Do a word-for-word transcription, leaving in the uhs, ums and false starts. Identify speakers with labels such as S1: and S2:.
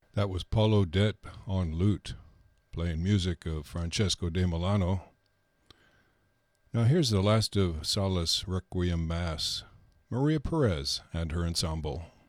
S1: That was Paulo Det on lute, playing music of Francesco de Milano. Now here's the last of Salas' Requiem Mass, Maria Perez and her ensemble.